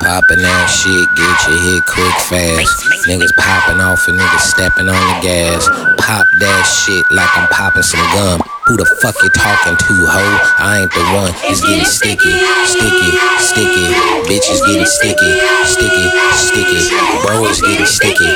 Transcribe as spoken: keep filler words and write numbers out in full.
Poppin' that shit, get your hit quick fast. Niggas popping off and niggas stepping on the gas. Pop that shit like I'm popping some gum. Who the fuck you talking to, ho? I ain't the one. It's getting sticky, sticky, sticky. Bitches getting sticky, sticky, sticky. Bro, it's getting sticky,